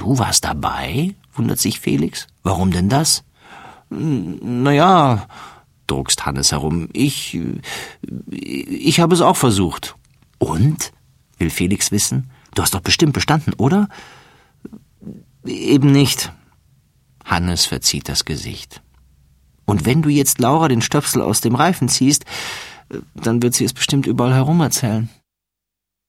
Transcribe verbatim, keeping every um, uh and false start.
Du warst dabei? Wundert sich Felix. Warum denn das? Naja, druckst Hannes herum. Ich, ich habe es auch versucht. Und? Will Felix wissen. Du hast doch bestimmt bestanden, oder? Eben nicht. Hannes verzieht das Gesicht. Und wenn du jetzt Laura den Stöpsel aus dem Reifen ziehst, dann wird sie es bestimmt überall herum erzählen.